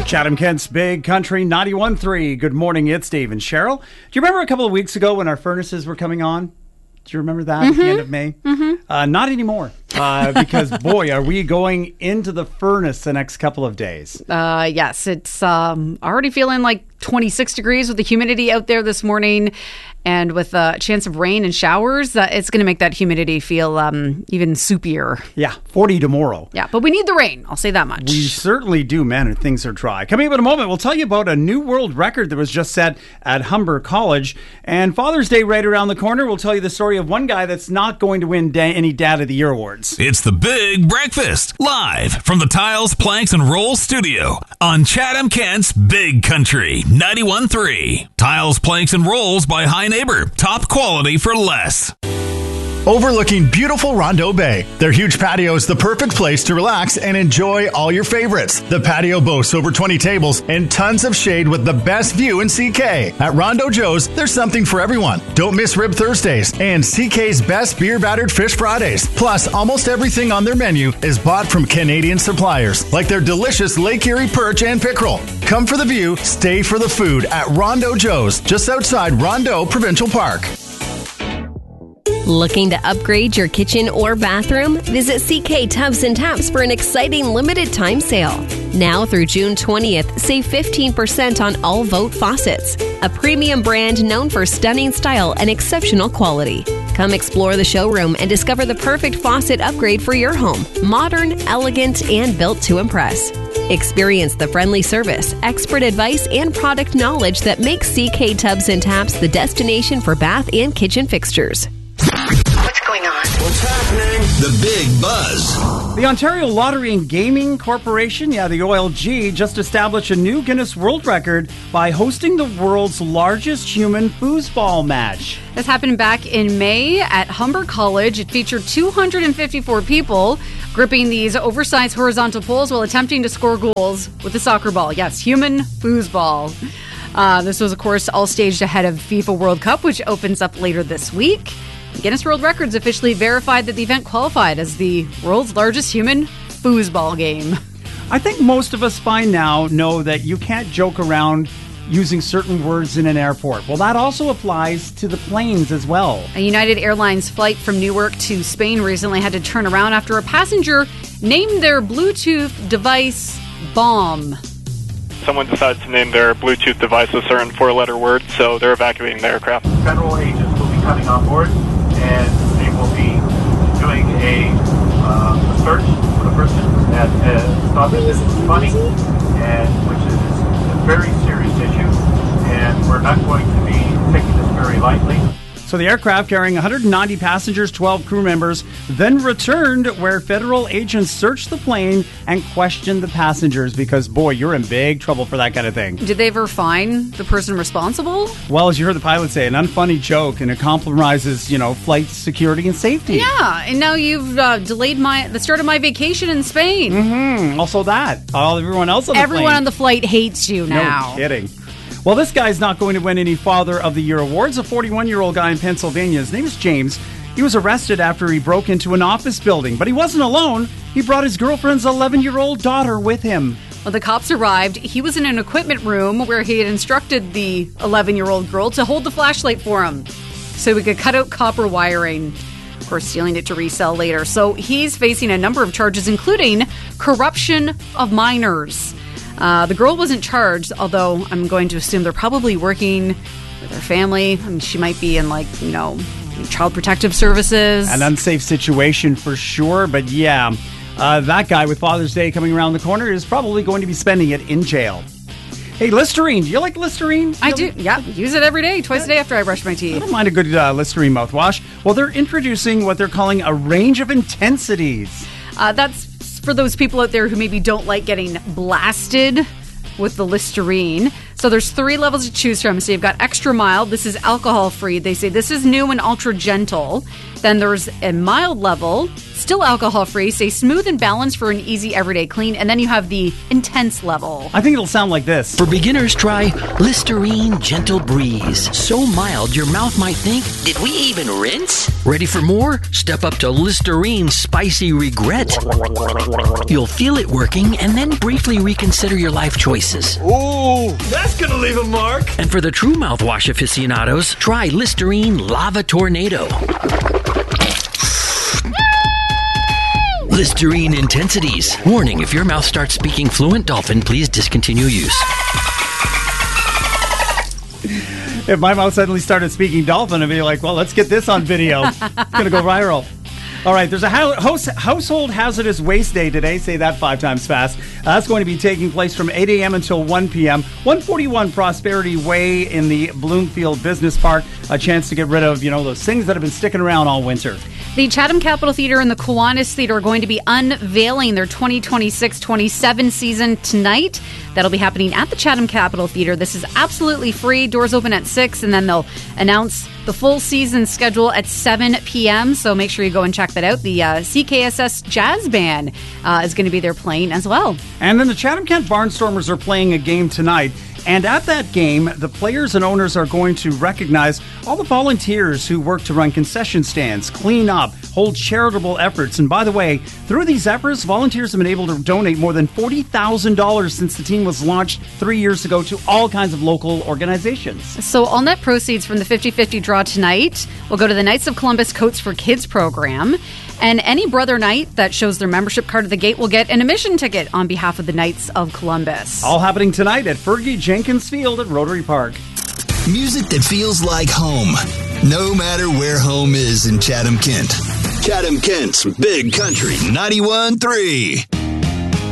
Chatham Kent's Big Country 91.3. Good morning, it's Dave and Cheryl. Do you remember a couple of weeks ago when our furnaces were coming on? Do you remember that at the end of May? Not anymore. Because, boy, are we going into the furnace the next couple of days. Yes, it's already feeling like 26 degrees with the humidity out there this morning. And with a chance of rain and showers, it's going to make that humidity feel even soupier. Yeah, 40 tomorrow. Yeah, but we need the rain. I'll say that much. We certainly do, man, and things are dry. Coming up in a moment, we'll tell you about a new world record that was just set at Humber College. And Father's Day right around the corner, we'll tell you the story of one guy that's not going to win any Dad of the Year awards. It's the Big Breakfast, live from the Tiles, Planks, and Rolls studio on Chatham Kent's Big Country 91.3. Tiles, Planks, and Rolls by High Neighbor. Top quality for less. Overlooking beautiful Rondeau Bay, their huge patio is the perfect place to relax and enjoy all your favorites. The patio boasts over 20 tables and tons of shade with the best view in CK. At Rondeau Joe's, there's something for everyone. Don't miss Rib Thursdays and CK's best beer-battered fish Fridays. Plus, almost everything on their menu is bought from Canadian suppliers, like their delicious Lake Erie perch and pickerel. Come for the view, stay for the food at Rondeau Joe's, just outside Rondeau Provincial Park. Looking to upgrade your kitchen or bathroom? Visit CK Tubs and Taps for an exciting limited time sale. Now through June 20th, save 15% on all Vote faucets, a premium brand known for stunning style and exceptional quality. Come explore the showroom and discover the perfect faucet upgrade for your home. Modern, elegant, and built to impress. Experience the friendly service, expert advice, and product knowledge that makes CK Tubs and Taps the destination for bath and kitchen fixtures. What's going on? What's happening? The Big Buzz. The Ontario Lottery and Gaming Corporation, the OLG, just established a new Guinness World Record by hosting the world's largest human foosball match. This happened back in May at Humber College. It featured 254 people gripping these oversized horizontal poles while attempting to score goals with a soccer ball. Yes, human foosball. This was, of course, all staged ahead of FIFA World Cup, which opens up later this week. Guinness World Records officially verified that the event qualified as the world's largest human foosball game. I think most of us by now know that you can't joke around using certain words in an airport. Well, that also applies to the planes as well. A United Airlines flight from Newark to Spain recently had to turn around after a passenger named their Bluetooth device Bomb. Someone decided to name their Bluetooth device a certain four-letter word, so they're evacuating the aircraft. Federal agents will be coming on board, and they will be doing a search for the person that thought that this is funny, and which is a very serious issue, and we're not going to be taking this very lightly. So the aircraft carrying 190 passengers, 12 crew members, then returned where federal agents searched the plane and questioned the passengers because, boy, you're in big trouble for that kind of thing. Did they ever find the person responsible? Well, as you heard the pilot say, an unfunny joke, and it compromises, flight security and safety. Yeah, and now you've delayed the start of my vacation in Spain. Mm-hmm. Also that. Everyone else on the Everyone plane. on the flight hates you now. No kidding. Well, this guy's not going to win any Father of the Year awards. A 41-year-old guy in Pennsylvania. His name is James. He was arrested after he broke into an office building. But he wasn't alone. He brought his girlfriend's 11-year-old daughter with him. When the cops arrived, he was in an equipment room where he had instructed the 11-year-old girl to hold the flashlight for him so he could cut out copper wiring. Of course, stealing it to resell later. So he's facing a number of charges, including corruption of minors. The girl wasn't charged, although I'm going to assume they're probably working with her family. I mean, she might be in, child protective services. An unsafe situation for sure, but yeah, that guy with Father's Day coming around the corner is probably going to be spending it in jail. Hey, Listerine. Do you like Listerine? I do. Yeah, use it every day, twice a day after I brush my teeth. I don't mind a good Listerine mouthwash. Well, they're introducing what they're calling a range of intensities. That's for those people out there who maybe don't like getting blasted with the Listerine. So there's 3 levels to choose from. So you've got extra mild. This is alcohol free. They say this is new and ultra gentle. Then there's a mild level, still alcohol-free, say smooth and balanced for an easy everyday clean. And then you have the intense level. I think it'll sound like this. For beginners, try Listerine Gentle Breeze. So mild, your mouth might think, did we even rinse? Ready for more? Step up to Listerine Spicy Regret. You'll feel it working and then briefly reconsider your life choices. Ooh, that's gonna leave a mark. And for the true mouthwash aficionados, try Listerine Lava Tornado. Listerine Intensities. Warning, if your mouth starts speaking fluent dolphin, please discontinue use. If my mouth suddenly started speaking dolphin, I'd be like, well, let's get this on video. It's going to go viral. All right, there's a Household Hazardous Waste Day today. Say that 5 times fast. That's going to be taking place from 8 a.m. until 1 p.m. 141 Prosperity Way in the Bloomfield Business Park. A chance to get rid of, those things that have been sticking around all winter. The Chatham Capitol Theatre and the Kiwanis Theatre are going to be unveiling their 2026-27 season tonight. That'll be happening at the Chatham Capitol Theatre. This is absolutely free. Doors open at 6, and then they'll announce the full season schedule at 7 p.m. So make sure you go and check that out. The CKSS Jazz Band is going to be there playing as well. And then the Chatham-Kent Barnstormers are playing a game tonight. And at that game, the players and owners are going to recognize all the volunteers who work to run concession stands, clean up, hold charitable efforts. And by the way, through these efforts, volunteers have been able to donate more than $40,000 since the team was launched 3 years ago to all kinds of local organizations. So all net proceeds from the 50-50 draw tonight will go to the Knights of Columbus Coats for Kids program. And any Brother Knight that shows their membership card at the gate will get an admission ticket on behalf of the Knights of Columbus. All happening tonight at Fergie Jenkins Field at Rotary Park. Music that feels like home, no matter where home is in Chatham-Kent. Chatham-Kent's Big Country 91.3.